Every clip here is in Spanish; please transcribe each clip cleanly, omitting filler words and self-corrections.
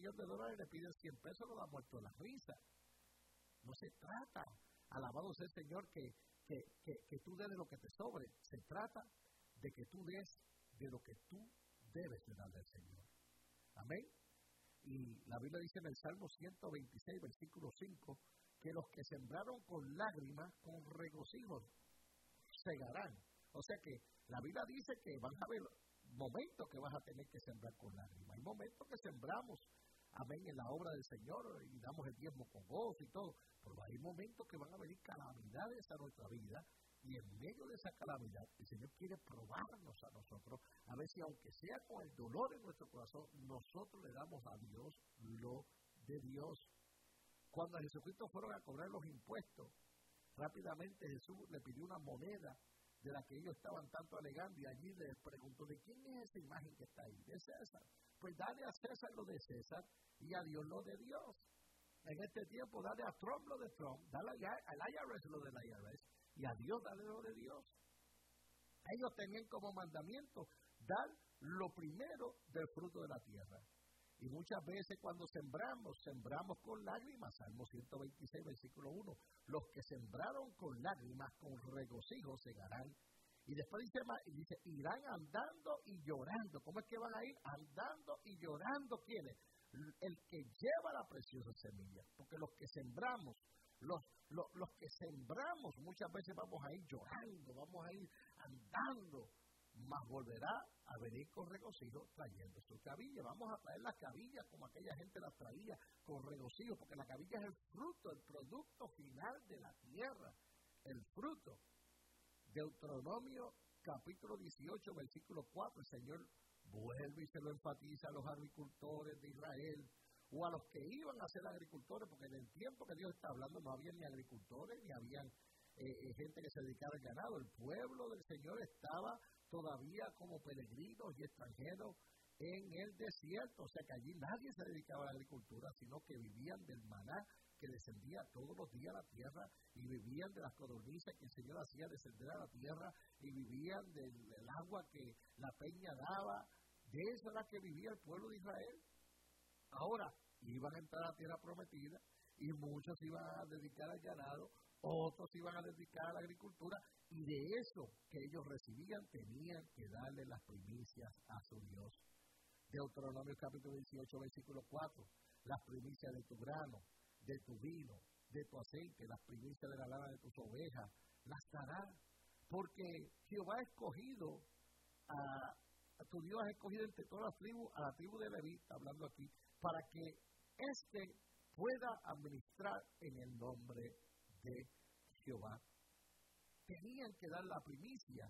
$1,000,000 le piden $100, no da muerto de la risa. No se trata, alabado sea el Señor, que tú des de lo que te sobre. Se trata de que tú des de lo que tú debes de darle al Señor. Amén. Y la Biblia dice en el Salmo 126, versículo 5, que los que sembraron con lágrimas, con regocijo, segarán. O sea que la Biblia dice que van a haber momentos que vas a tener que sembrar con lágrimas. Hay momentos que sembramos, amén, en la obra del Señor y damos el diezmo con gozo y todo. Pero hay momentos que van a venir calamidades a nuestra vida. Y en medio de esa calamidad, el Señor quiere probarnos a nosotros, a ver si aunque sea con el dolor en nuestro corazón, nosotros le damos a Dios lo de Dios. Cuando a Jesucristo fueron a cobrar los impuestos, rápidamente Jesús le pidió una moneda de la que ellos estaban tanto alegando, y allí les preguntó, ¿de quién es esa imagen que está ahí? De César. Pues dale a César lo de César y a Dios lo de Dios. En este tiempo, dale a Trump lo de Trump, dale al IRS lo del IRS, y a Dios dale lo de Dios. Ellos tenían como mandamiento dar lo primero del fruto de la tierra. Y muchas veces cuando sembramos con lágrimas. Salmo 126, versículo 1. Los que sembraron con lágrimas, con regocijo segarán. Y después dice, irán andando y llorando. ¿Cómo es que van a ir? Andando y llorando. ¿Quiénes? El que lleva la preciosa semilla. Porque los que sembramos, los que sembramos, muchas veces vamos a ir llorando, vamos a ir andando, mas volverá a venir con regocijo trayendo su cabilla. Vamos a traer las cabillas como aquella gente las traía, con regocijo, porque la cabilla es el fruto, el producto final de la tierra, el fruto. Deuteronomio capítulo 18, versículo 4, el Señor vuelve y se lo enfatiza a los agricultores de Israel, o a los que iban a ser agricultores, porque en el tiempo que Dios está hablando no había ni agricultores, ni habían gente que se dedicara al ganado. El pueblo del Señor estaba todavía como peregrinos y extranjeros en el desierto, o sea que allí nadie se dedicaba a la agricultura, sino que vivían del maná que descendía todos los días a la tierra, y vivían de las codornices que el Señor hacía descender a la tierra, y vivían del agua que la peña daba. De eso era que vivía el pueblo de Israel. Ahora, iban a entrar a la tierra prometida, y muchos iban a dedicar al ganado, otros iban a dedicar a la agricultura, y de eso que ellos recibían tenían que darle las primicias a su Dios. Deuteronomio capítulo 18, versículo 4, las primicias de tu grano, de tu vino, de tu aceite, las primicias de la lana de tus ovejas, las dará, porque Jehová ha escogido tu Dios ha escogido entre todas las tribus, a la tribu de Leví, hablando aquí, para que éste pueda administrar en el nombre de Jehová. Tenían que dar la primicia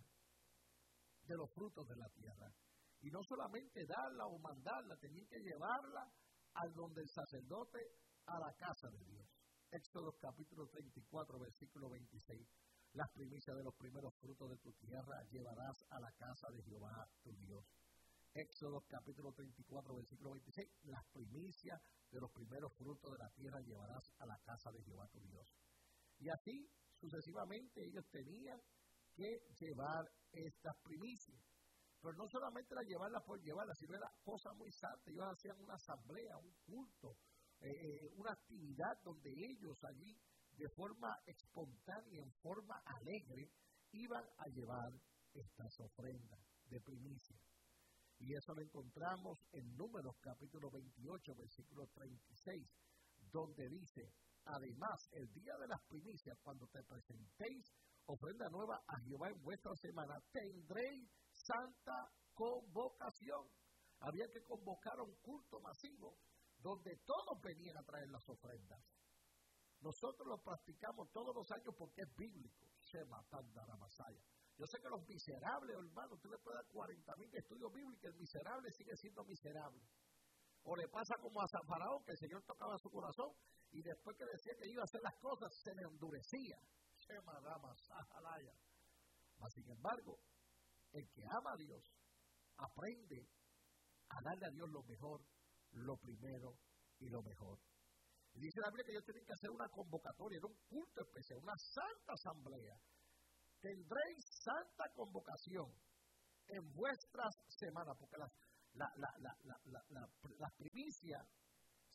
de los frutos de la tierra. Y no solamente darla o mandarla, tenían que llevarla al donde el sacerdote, a la casa de Dios. Éxodo capítulo 34, versículo 26. Las primicias de los primeros frutos de tu tierra llevarás a la casa de Jehová tu Dios. Éxodo capítulo 34, versículo 26. Las primicias de los primeros frutos de la tierra llevarás a la casa de Jehová tu Dios. Y así, sucesivamente, ellos tenían que llevar estas primicias. Pero no solamente era llevarlas por llevarlas, sino era cosa muy santa. Ellos hacían una asamblea, un culto, una actividad donde ellos allí, de forma espontánea, en forma alegre, iban a llevar estas ofrendas de primicia. Y eso lo encontramos en Números capítulo 28, versículo 36, donde dice, además, el día de las primicias, cuando te presentéis ofrenda nueva a Jehová en vuestra semana, tendréis santa convocación. Había que convocar un culto masivo donde todos venían a traer las ofrendas. Nosotros lo practicamos todos los años porque es bíblico. Shema Tandara Masaya. Yo sé que los miserables, hermano, usted le puede dar 40,000 estudios bíblicos, el miserable sigue siendo miserable. O le pasa como a San Faraón, que el Señor tocaba su corazón y después que decía que iba a hacer las cosas, se le endurecía. Shema Rama Sahalaya. Mas, sin embargo, el que ama a Dios aprende a darle a Dios lo mejor, lo primero y lo mejor. Y dice la Biblia que ellos tienen que hacer una convocatoria, era un culto especial, una santa asamblea. Tendréis santa convocación en vuestras semanas, porque las primicias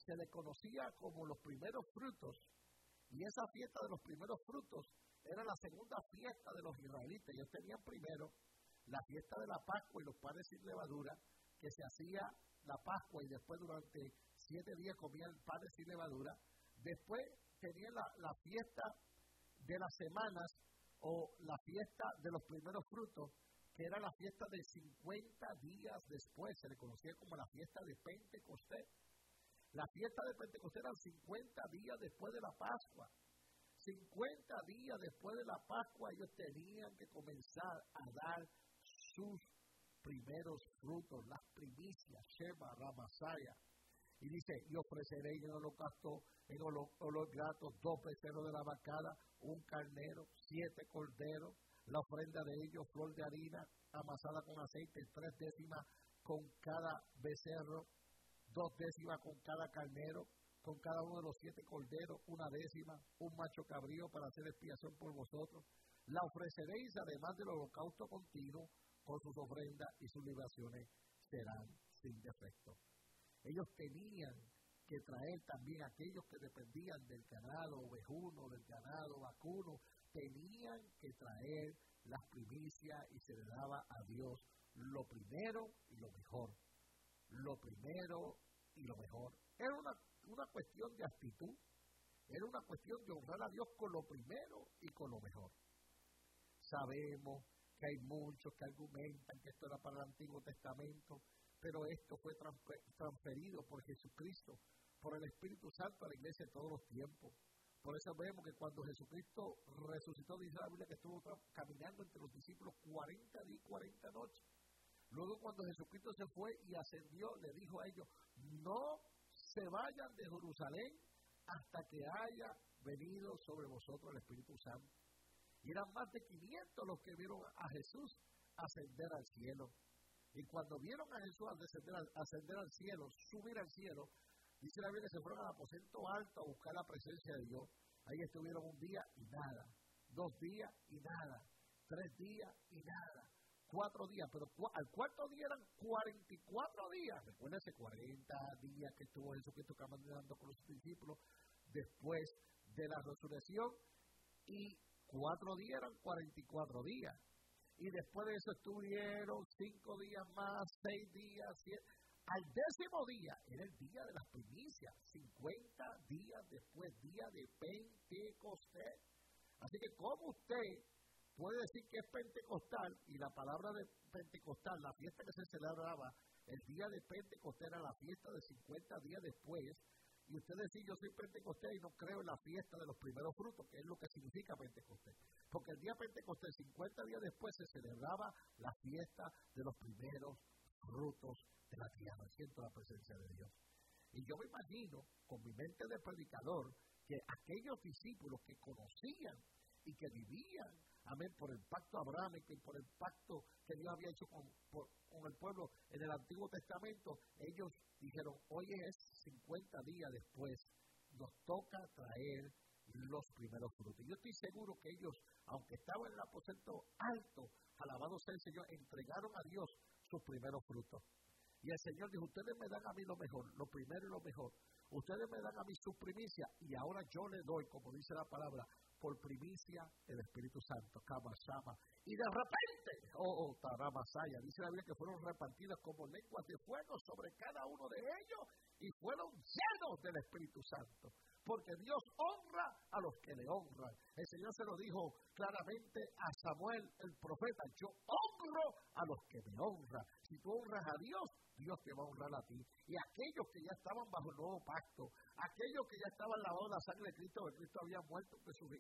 se le conocía como los primeros frutos, y esa fiesta de los primeros frutos era la segunda fiesta de los israelitas. Ellos tenían primero la fiesta de la Pascua y los panes sin levadura, que se hacía la Pascua y después durante 7 días comían panes sin levadura. Después tenían la fiesta de las semanas o la fiesta de los primeros frutos, que era la fiesta de 50 días después, se le conocía como la fiesta de Pentecostés. La fiesta de Pentecostés eran 50 días después de la Pascua. 50 días después de la Pascua ellos tenían que comenzar a dar sus primeros frutos, las primicias, Shema, Ramasaya. Y dice, y ofreceréis en holocausto, en olor grato, 2 becerros de la vacada, 1 carnero, 7 corderos, la ofrenda de ellos, flor de harina, amasada con aceite, 3 décimas con cada becerro, 2 décimas con cada carnero, con cada uno de los 7 corderos, 1 décima, un macho cabrío para hacer expiación por vosotros. La ofreceréis además del holocausto continuo, con sus ofrendas y sus libaciones serán sin defecto. Ellos tenían que traer también, aquellos que dependían del ganado ovejuno, del ganado vacuno, tenían que traer las primicias y se le daba a Dios lo primero y lo mejor. Lo primero y lo mejor. Era una cuestión de actitud, era una cuestión de honrar a Dios con lo primero y con lo mejor. Sabemos que hay muchos que argumentan que esto era para el Antiguo Testamento, pero esto fue transferido por Jesucristo, por el Espíritu Santo a la iglesia en todos los tiempos. Por eso vemos que cuando Jesucristo resucitó, dice la Biblia que estuvo caminando entre los discípulos 40 días y 40 noches. Luego cuando Jesucristo se fue y ascendió, le dijo a ellos, no se vayan de Jerusalén hasta que haya venido sobre vosotros el Espíritu Santo. Y eran más de 500 los que vieron a Jesús ascender al cielo. Y cuando vieron a Jesús ascender al cielo, subir al cielo, dice la Biblia que se fueron al aposento alto a buscar la presencia de Dios. Ahí estuvieron 1 día y nada, 2 días y nada, 3 días y nada, 4 días. Pero al 4º día eran 44 días. Recuérdense, 40 días que estuvo Jesucristo caminando con los discípulos después de la resurrección. Y 4 días eran 44 días. Y después de eso estuvieron 5 días más, 6 días, 7. Al 10º día era el día de las primicias, 50 días después, día de Pentecostés. Así que, ¿cómo usted puede decir que es pentecostal? Y la palabra de pentecostal, la fiesta que se celebraba el día de Pentecostés era la fiesta de 50 días después. Y usted decir, yo soy pentecostés y no creo en la fiesta de los primeros frutos, que es lo que significa Pentecostés. Porque el día Pentecostés, 50 días después, se celebraba la fiesta de los primeros frutos de la tierra. Siento la presencia de Dios. Y yo me imagino, con mi mente de predicador, que aquellos discípulos que conocían y que vivían, amén, por el pacto abrahámico y por el pacto que Dios había hecho con el pueblo en el Antiguo Testamento, ellos dijeron, hoy es 50 días después, nos toca traer los primeros frutos. Yo estoy seguro que ellos, aunque estaban en el aposento alto, alabado sea el Señor, entregaron a Dios sus primeros frutos. Y el Señor dijo, ustedes me dan a mí lo mejor, lo primero y lo mejor. Ustedes me dan a mí sus primicias y ahora yo le doy, como dice la palabra, por primicia el Espíritu Santo, Kamashama. Y de repente, Taramasaya, dice la Biblia que fueron repartidas como lenguas de fuego sobre cada uno de ellos y fueron llenos del Espíritu Santo. Porque Dios honra a los que le honran. El Señor se lo dijo claramente a Samuel, el profeta, yo honro a los que me honran. Si tú honras a Dios, Dios te va a honrar a ti. Y aquellos que ya estaban bajo el nuevo pacto, aquellos que ya estaban lavados la sangre de Cristo, que Cristo había muerto,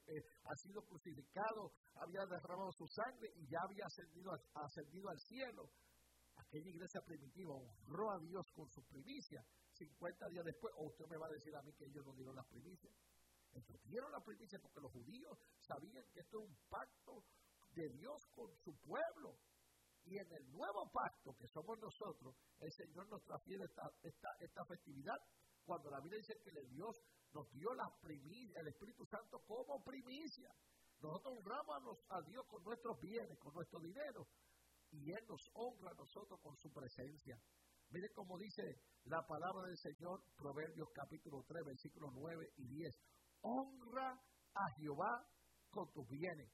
ha sido crucificado, había derramado su sangre y ya había ascendido al cielo. Aquella iglesia primitiva honró a Dios con sus primicias. 50 días después, o usted me va a decir a mí que ellos no dieron las primicias. Ellos dieron las primicias porque los judíos sabían que esto es un pacto de Dios con su pueblo. Y en el nuevo pacto que somos nosotros, el Señor nos transfiere esta festividad. Cuando la Biblia dice que Dios nos dio las primicias, el Espíritu Santo como primicia. Nosotros honramos a Dios con nuestros bienes, con nuestro dinero. Y Él nos honra a nosotros con su presencia. Mire cómo dice la palabra del Señor, Proverbios capítulo 3, versículos 9 y 10. Honra a Jehová con tus bienes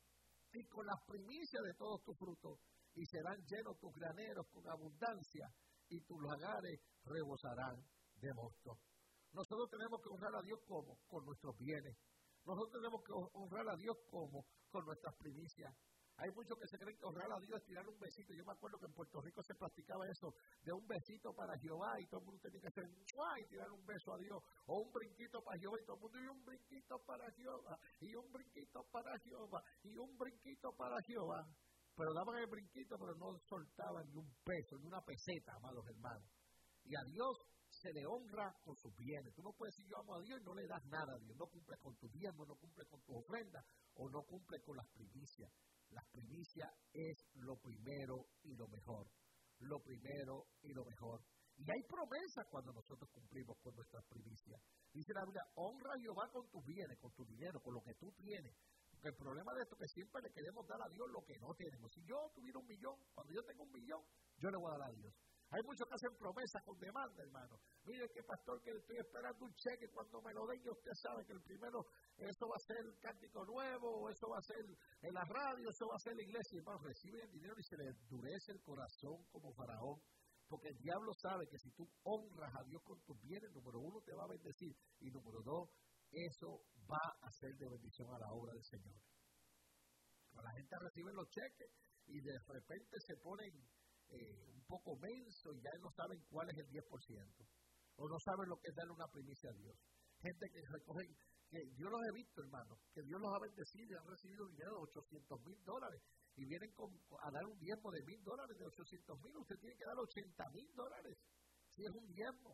y con las primicias de todos tus frutos, y serán llenos tus graneros con abundancia, y tus lagares rebosarán de mosto. Nosotros tenemos que honrar a Dios como con nuestros bienes. Nosotros tenemos que honrar a Dios como con nuestras primicias. Hay muchos que se creen que honrar a Dios es tirar un besito. Yo me acuerdo que en Puerto Rico se practicaba eso, de un besito para Jehová, y todo el mundo tenía que hacer ¡mua! Y tirar un beso a Dios, o un brinquito para Jehová, y todo el mundo, y un brinquito para Jehová, y un brinquito para Jehová, y un brinquito para Jehová. Pero daban el brinquito, pero no soltaban ni un peso, ni una peseta, amados hermanos. Y a Dios se le honra con sus bienes. Tú no puedes decir yo amo a Dios y no le das nada a Dios. No cumple con tus diezmos, no cumple con tus ofrendas, o no cumple con las primicias. Las primicias es lo primero y lo mejor. Lo primero y lo mejor. Y hay promesas cuando nosotros cumplimos con nuestras primicias. Dice la Biblia, honra a Jehová con tus bienes, con tu dinero, con lo que tú tienes. Porque el problema de esto es que siempre le queremos dar a Dios lo que no tenemos. Si yo tuviera 1 millón, cuando yo tengo 1 millón, yo le voy a dar a Dios. Hay muchos que hacen promesas con demanda, hermano. Mire que pastor, que estoy esperando un cheque, cuando me lo den, y usted sabe que el primero, eso va a ser el cántico nuevo, o eso va a ser en la radio, eso va a ser la iglesia. Hermano, reciben el dinero y se les endurece el corazón como Faraón. Porque el diablo sabe que si tú honras a Dios con tus bienes, número 1, te va a bendecir. Y número 2, eso va a ser de bendición a la obra del Señor. Cuando la gente recibe los cheques y de repente se ponen un poco menso y ya no saben cuál es el 10%, o no saben lo que es darle una primicia a Dios. Gente que recogen, que yo los he visto, hermano, que Dios los ha bendecido y han recibido dinero de $800,000 y vienen a dar un diezmo de $1,000 de $800,000. Usted tiene que dar $80,000 si es un diezmo.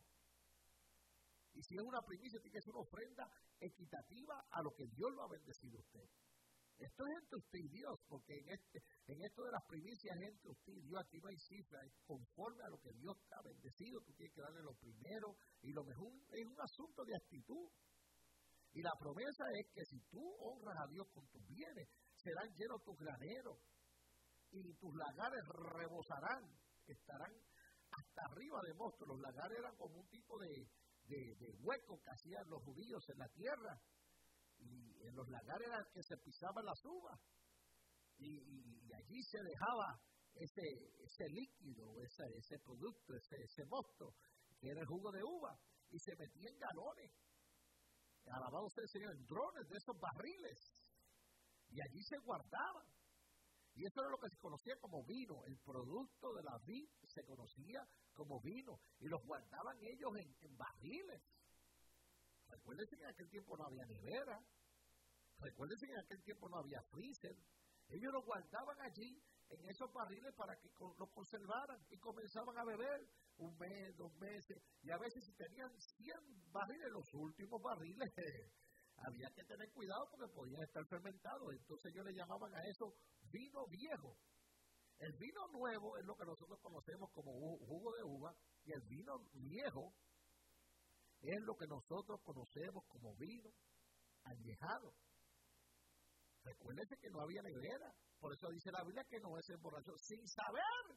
Y si es una primicia, tiene que ser una ofrenda equitativa a lo que Dios lo ha bendecido a usted. Esto es entre usted y Dios, porque en esto de las primicias es entre usted y Dios. Aquí no hay cifra, es conforme a lo que Dios te ha bendecido. Tú tienes que darle lo primero y lo mejor. Es un asunto de actitud. Y la promesa es que si tú honras a Dios con tus bienes, serán llenos tus graneros y tus lagares rebosarán, estarán hasta arriba de mosto. Los lagares eran como un tipo de hueco que hacían los judíos en la tierra. Y en los lagares eran que se pisaban las uvas. Y allí se dejaba ese líquido, ese producto, ese mosto, que era el jugo de uva. Y se metía en galones. Alabado sea el Señor, en drones de esos barriles. Y allí se guardaban. Y eso era lo que se conocía como vino. El producto de la vid se conocía como vino. Y los guardaban ellos en barriles. Recuérdense que en aquel tiempo no había nevera. Recuérdense que en aquel tiempo no había freezer. Ellos lo guardaban allí en esos barriles para que lo conservaran y comenzaban a beber 1 mes, 2 meses. Y a veces si tenían 100 barriles, los últimos barriles, había que tener cuidado porque podían estar fermentados. Entonces ellos le llamaban a eso vino viejo. El vino nuevo es lo que nosotros conocemos como jugo de uva, y el vino viejo es lo que nosotros conocemos como vino añejado. Recuérdense que no había nevera. Por eso dice la Biblia que no se emborrachó sin saber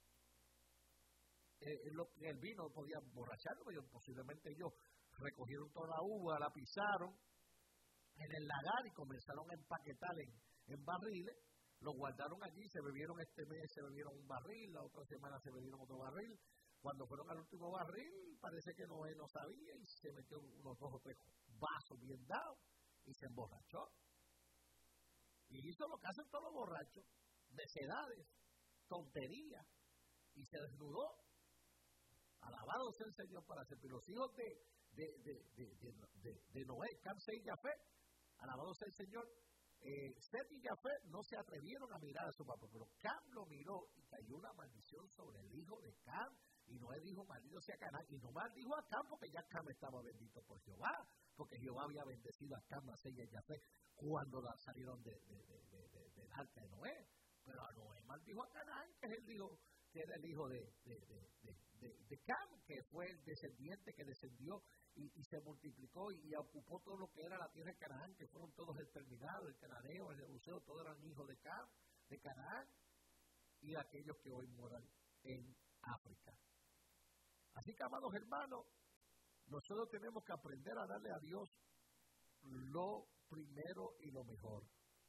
lo que el vino podía emborracharlo. Posiblemente ellos recogieron toda la uva, la pisaron en el lagar y comenzaron a empaquetar en barriles. Lo guardaron allí, se bebieron este mes, se bebieron un barril, la otra semana se bebieron otro barril. Cuando fueron al último barril, parece que Noé no sabía y se metió unos 2 o 3 vasos bien dados y se emborrachó. Y hizo lo que hacen todos los borrachos, necedades, tonterías, y se desnudó. Alabado sea el Señor para servir. Los hijos de Noé, Cam, Sem y Jafet, alabado sea el Señor. Set y Jafet no se atrevieron a mirar a su papá, pero Cam lo miró y cayó una maldición sobre el hijo de Cam. Y Noé dijo, maldito sea Canaán. Y no maldijo a Cam porque ya Cam estaba bendito por Jehová, porque Jehová había bendecido a Cam, a Sem y a Jafet cuando salieron del arca de Noé. Pero a Noé maldijo a Canaán, que es el hijo, que era el hijo de Cam, que fue el descendiente que descendió y se multiplicó y ocupó todo lo que era la tierra de Canaán, que fueron todos exterminados, el cananeo, el jebuseo, todos eran hijos de Cam, de Canaán, y aquellos que hoy moran en África. Así que, amados hermanos, nosotros tenemos que aprender a darle a Dios lo primero y lo mejor.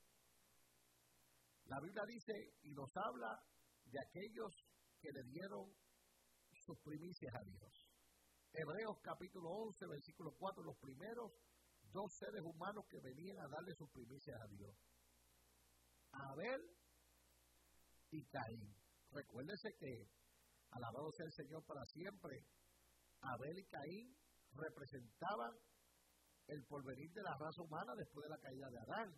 La Biblia dice y nos habla de aquellos que le dieron sus primicias a Dios. Hebreos capítulo 11, versículo 4, los primeros dos seres humanos que venían a darle sus primicias a Dios. Abel y Caín. Recuérdese que, alabado sea el Señor para siempre, Abel y Caín representaban el porvenir de la raza humana después de la caída de Adán.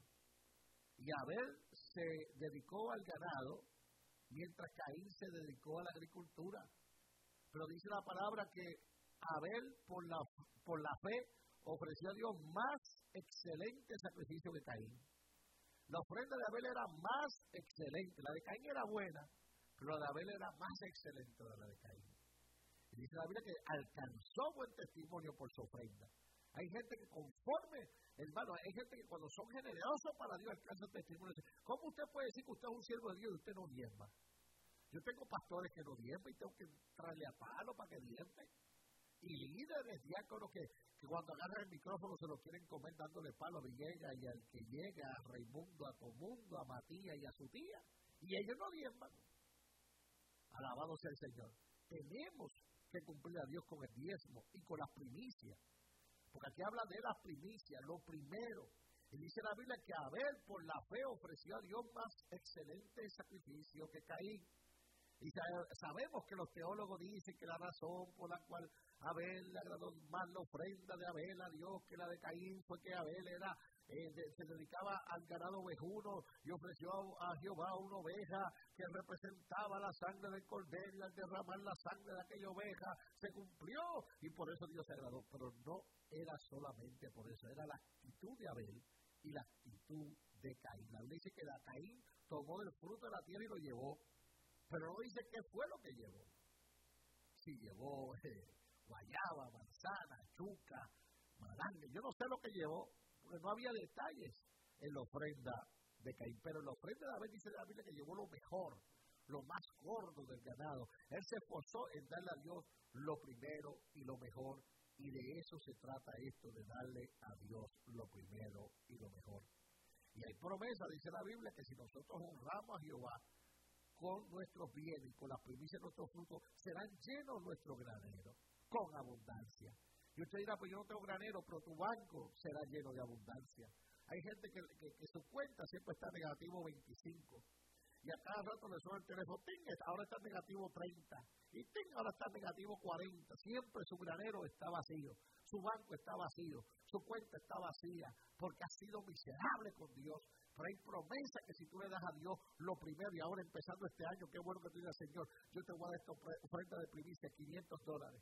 Y Abel se dedicó al ganado, mientras Caín se dedicó a la agricultura. Pero dice la palabra que Abel, por la fe, ofreció a Dios más excelente sacrificio que Caín. La ofrenda de Abel era más excelente. La de Caín era buena, pero la de Abel era más excelente de la de Caín. Y dice la Biblia que alcanzó buen testimonio por su ofrenda. Hay gente que conforme, hermano, hay gente que cuando son generosos para Dios alcanzan testimonio. ¿Cómo usted puede decir que usted es un siervo de Dios y usted no diezma? Yo tengo pastores que no diezman y tengo que traerle a palo para que diezmen. Y líderes, diáconos que cuando agarran el micrófono se lo quieren comer dándole palo a Villegas y al que llega, a Raimundo, a Tomundo, a Matías y a su tía. Y ellos no diezman. Alabado sea el Señor. Tenemos que cumplir a Dios con el diezmo y con las primicias. Porque aquí habla de las primicias, lo primero. Y dice la Biblia que Abel por la fe ofreció a Dios más excelente sacrificio que Caín. Y sabemos que los teólogos dicen que la razón por la cual Abel le agradó más la ofrenda de Abel a Dios que la de Caín fue que Abel se dedicaba al ganado ovejuno y ofreció a Jehová una oveja que representaba la sangre del cordero, y al derramar la sangre de aquella oveja se cumplió y por eso Dios se agradó. Pero no era solamente por eso, era la actitud de Abel y la actitud de Caín. La Biblia dice que Caín tomó del fruto de la tierra y lo llevó. Pero no dice qué fue lo que llevó. Si llevó guayaba, manzana, chuca, malangue. Yo no sé lo que llevó, porque no había detalles en la ofrenda de Caín. Pero en la ofrenda de Abel dice la Biblia que llevó lo mejor, lo más gordo del ganado. Él se esforzó en darle a Dios lo primero y lo mejor. Y de eso se trata esto, de darle a Dios lo primero y lo mejor. Y hay promesa, dice la Biblia, que si nosotros honramos a Jehová con nuestros bienes, con las primicias de nuestros frutos, serán llenos nuestros graneros, con abundancia. Y usted dirá, pues yo no tengo granero, pero tu banco será lleno de abundancia. Hay gente que su cuenta siempre está negativo 25. Y a cada rato le suena el teléfono, ahora está negativo 30. Y ahora está negativo 40. Siempre su granero está vacío. Su banco está vacío. Su cuenta está vacía. Porque ha sido miserable con Dios. Pero hay promesa que si tú le das a Dios lo primero, y ahora empezando este año, qué bueno que tú digas, Señor, yo te voy a dar esta ofrenda de primicia, $500, $300.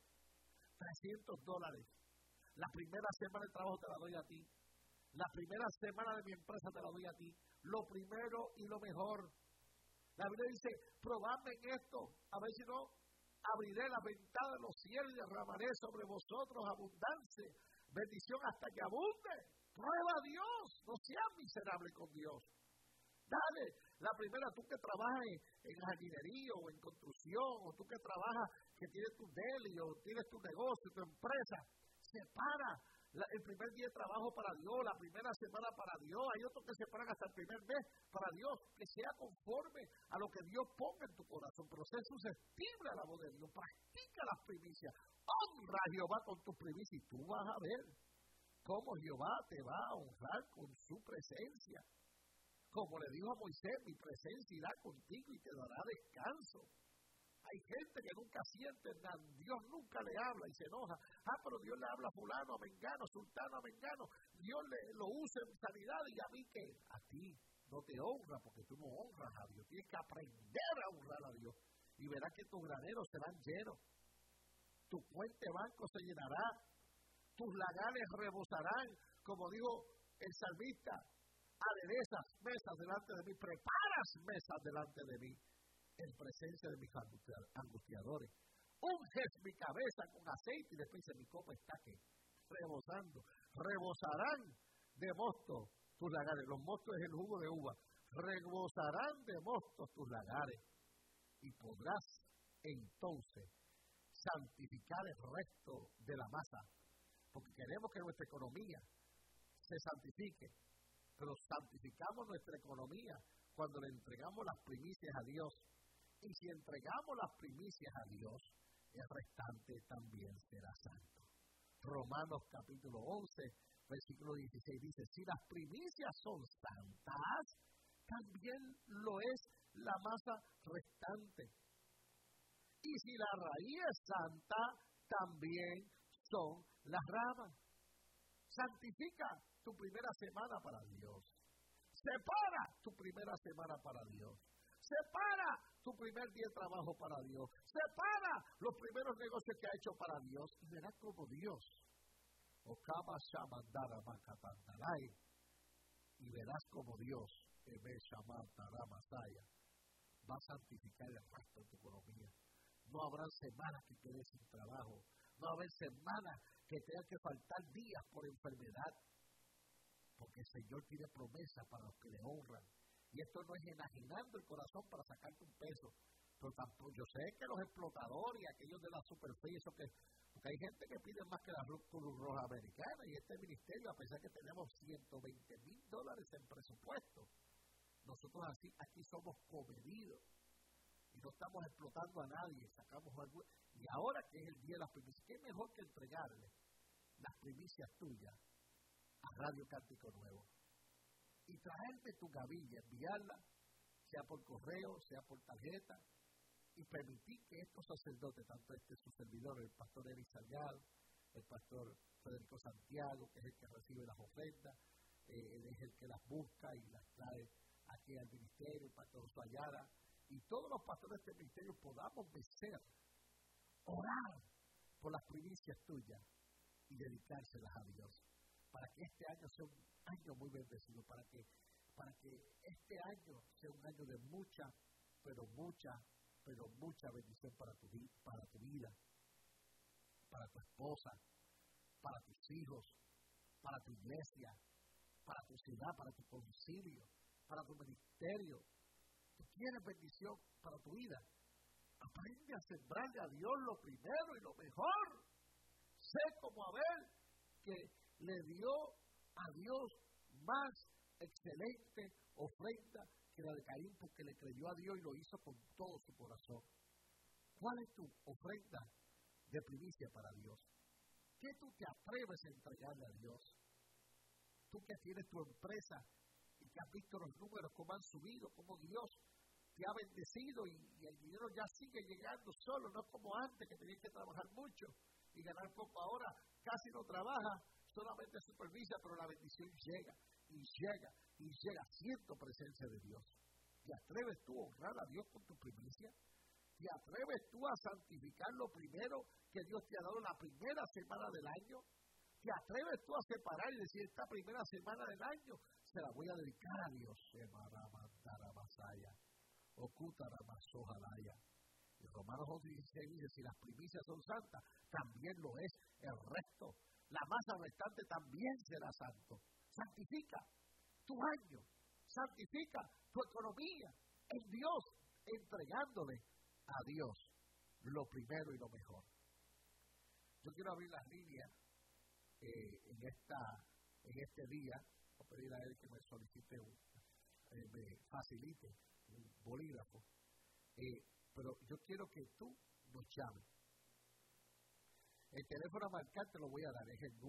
La primera semana de trabajo te la doy a ti. La primera semana de mi empresa te la doy a ti. Lo primero y lo mejor. La Biblia dice, probadme en esto, a ver si no abriré la ventana de los cielos y derramaré sobre vosotros abundancia, bendición hasta que abunde. Prueba a Dios, no seas miserable con Dios. Dale, la primera, tú que trabajas en jardinería o en construcción, o tú que trabajas, que tienes tu deli, o tienes tu negocio, tu empresa, separa el primer día de trabajo para Dios, la primera semana para Dios. Hay otros que separan hasta el primer mes para Dios, que sea conforme a lo que Dios ponga en tu corazón, pero sé susceptible a la voz de Dios. Practica las primicias, honra a Jehová con tus primicias y tú vas a ver cómo Jehová te va a honrar con su presencia. Como le dijo a Moisés, mi presencia irá contigo y te dará descanso. Hay gente que nunca siente nada, Dios nunca le habla y se enoja. Pero Dios le habla a fulano, a mengano, sultano, a mengano. Dios lo usa en sanidad y a mí que a ti no te honra porque tú no honras a Dios. Tienes que aprender a honrar a Dios y verás que tus graneros serán llenos. Tu cuenta de banco se llenará. Tus lagares rebosarán, como dijo el salmista. Aderezas mesas delante de mí, preparas mesas delante de mí en presencia de mis angustiadores. Unges mi cabeza con aceite y después dice, mi copa está que rebosando. Rebosarán de mosto tus lagares. Los mostos es el jugo de uva. Rebosarán de mosto tus lagares. Y podrás entonces santificar el resto de la masa, porque queremos que nuestra economía se santifique, pero santificamos nuestra economía cuando le entregamos las primicias a Dios. Y si entregamos las primicias a Dios, el restante también será santo. Romanos capítulo 11, versículo 16 dice, si las primicias son santas, también lo es la masa restante. Y si la raíz es santa, también son las ramas. Santifica tu primera semana para Dios. Separa tu primera semana para Dios. Separa tu primer día de trabajo para Dios. Separa los primeros negocios que ha hecho para Dios. Y verás como Dios, y verás como Dios, va a santificar el resto de tu economía. No habrá semanas que quedes sin trabajo. No habrá semanas que tengan que faltar días por enfermedad. Porque el Señor tiene promesas para los que le honran. Y esto no es enajenando el corazón para sacarte un peso. Pero tampoco, yo sé que los explotadores y aquellos de la superficie, porque hay gente que pide más que la Cruz Roja Americana. Y este ministerio, a pesar que tenemos $120,000 en presupuesto, nosotros aquí somos comedidos. Y no estamos explotando a nadie, sacamos algo. Y ahora que es el día de las primicias, ¿qué mejor que entregarle las primicias tuyas a Radio Cántico Nuevo? Y traerte tu gavilla, enviarla, sea por correo, sea por tarjeta, y permitir que estos sacerdotes, tanto su servidor, el pastor Eli Salgado, el pastor Federico Santiago, que es el que recibe las ofrendas, él es el que las busca y las trae aquí al ministerio, el pastor Sayara, y todos los pastores de este ministerio podamos vencer, orar por las primicias tuyas y dedicárselas a Dios, para que este año sea un año muy bendecido, para que este año sea un año de mucha bendición para tu vida, para tu esposa, para tus hijos, para tu iglesia, para tu ciudad, para tu concilio, para tu ministerio. Tú quieres bendición para tu vida. Aprende a sembrarle a Dios lo primero y lo mejor. Sé como Abel, que le dio a Dios más excelente ofrenda que la de Caín, porque le creyó a Dios y lo hizo con todo su corazón. ¿Cuál es tu ofrenda de primicia para Dios? ¿Qué tú te atreves a entregarle a Dios? Tú que tienes tu empresa y que has visto los números, cómo han subido, cómo Dios te ha bendecido y el dinero ya sigue llegando solo, no es como antes que tenías que trabajar mucho y ganar poco. Ahora casi no trabaja, solamente supervisa, pero la bendición llega y llega y llega. Siento presencia de Dios. ¿Te atreves tú a honrar a Dios con tu primicia? ¿Te atreves tú a santificar lo primero que Dios te ha dado la primera semana del año? ¿Te atreves tú a separar y decir, esta primera semana del año se la voy a dedicar a Dios? Y Romanos 11:16 dice, si las primicias son santas, también lo es el resto. La masa restante también será santo. Santifica tu año, santifica tu economía en Dios, entregándole a Dios lo primero y lo mejor. Yo quiero abrir las líneas en este día. Voy a pedir a él que me solicite me facilite un bolígrafo, pero yo quiero que tú nos llames. El teléfono a marcar te lo voy a dar, es el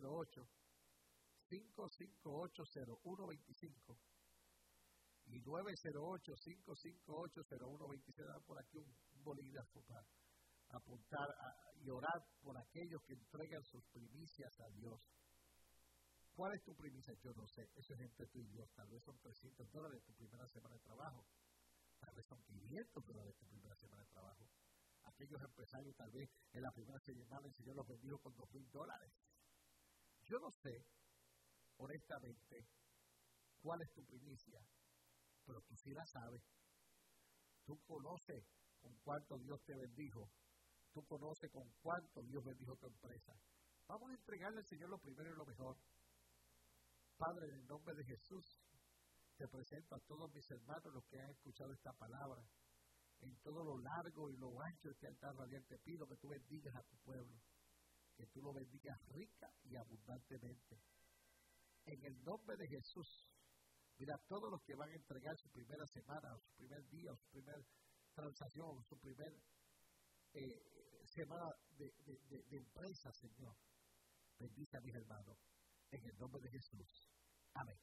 908-558-0125 y 908-558-0126. Dar por aquí un bolígrafo para apuntar y orar por aquellos que entregan sus primicias a Dios. ¿Cuál es tu primicia? Yo no sé. Eso es entre tú y Dios. Tal vez son $300 tu primera semana de trabajo. Tal vez son $500 tu primera semana de trabajo. Aquellos empresarios, tal vez en la primera semana el Señor los bendijo con $2,000. Yo no sé, honestamente, cuál es tu primicia, pero tú sí la sabes. Tú conoces con cuánto Dios te bendijo. Tú conoces con cuánto Dios bendijo tu empresa. Vamos a entregarle al Señor lo primero y lo mejor. Padre, en el nombre de Jesús, te presento a todos mis hermanos, los que han escuchado esta palabra. en todo lo largo y lo ancho de este altar radial. Te pido que tú bendigas a tu pueblo, que tú lo bendigas rica y abundantemente. En el nombre de Jesús, mira, todos los que van a entregar su primera semana, o su primer día, o su primera transacción, o su primer semana de empresa, Señor, bendice a mis hermanos, en el nombre de Jesús. Amén.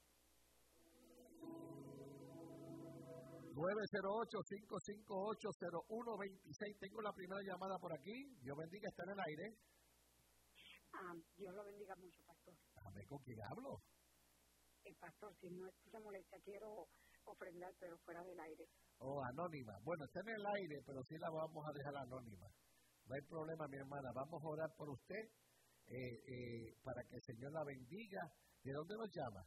908-558-0126. Tengo la primera llamada por aquí. Dios bendiga, está en el aire. Dios lo bendiga mucho, pastor. Amén. ¿Con quién hablo? Pastor, si no es mucha molestia, quiero ofrendar, pero fuera del aire. Oh, anónima. Bueno, está en el aire, pero sí la vamos a dejar anónima. No hay problema, mi hermana. Vamos a orar por usted para que el Señor la bendiga. ¿De dónde nos llama?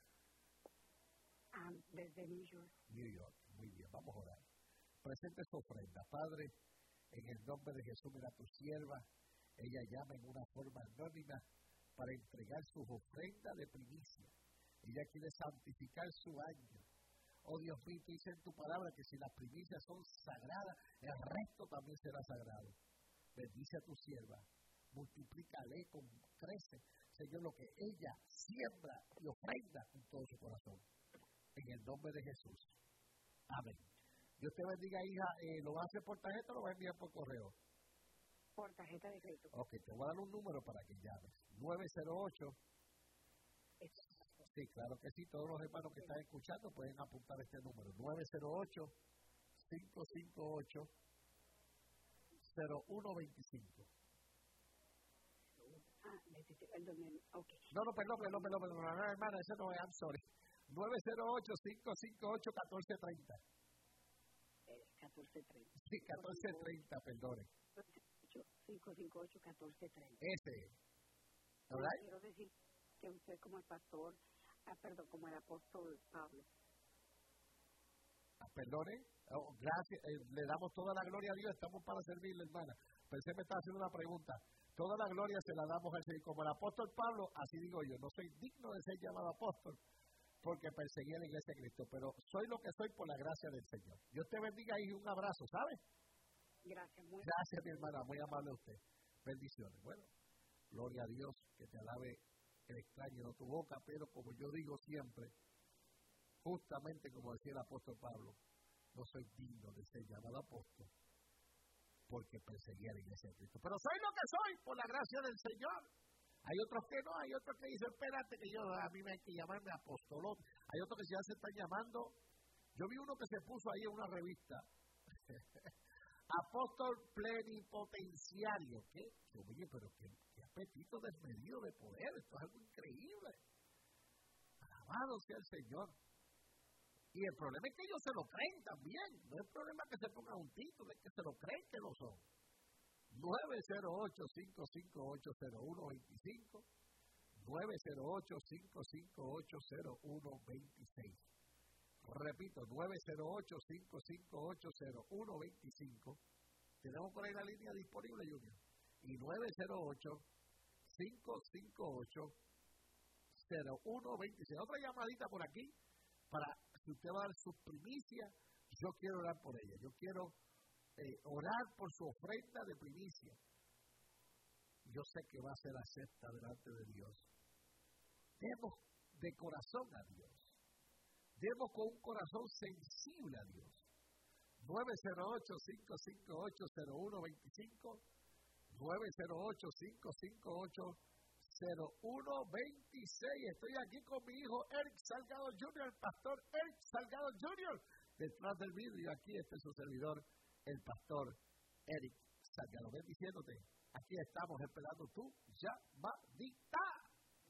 Desde New York. New York. Muy bien, vamos a orar. Presente su ofrenda. Padre, en el nombre de Jesús, mira a tu sierva. Ella llama en una forma anónima para entregar sus ofrendas de primicia. Ella quiere santificar su año. Oh Dios mío, tú dices en tu palabra que si las primicias son sagradas, el resto también será sagrado. Bendice a tu sierva. Multiplícale, crece, Señor, lo que ella siembra y ofrenda con todo su corazón. En el nombre de Jesús. Amén. Dios te bendiga, hija. ¿Lo vas a hacer por tarjeta o lo vas a enviar por correo? Por tarjeta de crédito. Ok, te voy a dar un número para que llames. 908. Sí, claro que sí. Todos los hermanos que están escuchando pueden apuntar este número. 908-558-0125. Okay. No, perdón, hermana, ese no es, I'm sorry. 908-558-1430. 1430. Sí, 1430, perdone. 558-1430. Ese. ¿Verdad? Quiero decir que usted como el pastor, como el apóstol Pablo. Perdone. Oh, gracias. Le damos toda la gloria a Dios. Estamos para servirle, hermana. Pensé me estaba haciendo una pregunta. Toda la gloria se la damos al Señor. Como el apóstol Pablo, así digo yo. No soy digno de ser llamado apóstol porque perseguí a la iglesia de Cristo, pero soy lo que soy por la gracia del Señor. Dios te bendiga y un abrazo, ¿sabes? Gracias, gracias, mi hermana, muy amable a usted. Bendiciones. Bueno, gloria a Dios, que te alabe el extraño de tu boca, pero como yo digo siempre, justamente como decía el apóstol Pablo, no soy digno de ser llamado apóstol porque perseguí a la iglesia de Cristo. Pero soy lo que soy por la gracia del Señor. Hay otros que no, hay otros que dicen, espérate que a mí me hay que llamarme apostolón. Hay otros que ya se están llamando. Yo vi uno que se puso ahí en una revista, apóstol plenipotenciario. ¿Qué? Oye, pero qué apetito desmedido de poder. Esto es algo increíble. Alabado sea el Señor. Y el problema es que ellos se lo creen también. No es problema que se pongan un título, es que se lo creen que lo son. 908-558-0125, 908-558-0126. Repito, 908-558-0125. Tenemos por ahí la línea disponible, Junior. Y 908-558-0126. Otra llamadita por aquí, para si usted va a dar sus primicias, yo quiero orar por ella. Yo quiero orar por su ofrenda de primicia. Yo sé que va a ser acepta delante de Dios. Demos de corazón a Dios. Demos con un corazón sensible a Dios. 908-558-0125, 908-558-0126. Estoy aquí con mi hijo Eric Salgado Jr., el pastor Eric Salgado Jr. Detrás del vidrio, aquí está su servidor, el pastor Eric Salgado. Bendiciéndote. Aquí estamos esperando tu llamadita.